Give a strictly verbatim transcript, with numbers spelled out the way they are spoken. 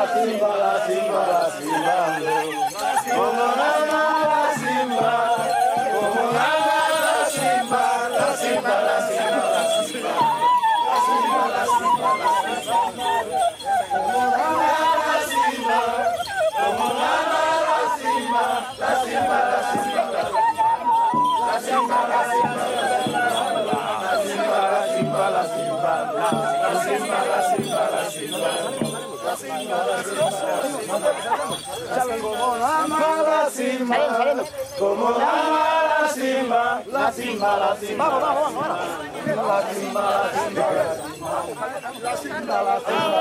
la simba, la simba, la simba. Como nana la simba, como nana la simba, la simba, la simba, la simba. La simba, la simba, la simba. Como nana la simba, como nana la simba, la simba, la simba, la simba. La simba, la simba, la simba. La simba, la simba, la simba. La simba, la simba, la simba. La simba, la simba, la simba. Como llama la simba, como llama la simba, la simba, la simba. Vamos, vamos, vamos. La simba, la simba, la simba. La simba, la simba.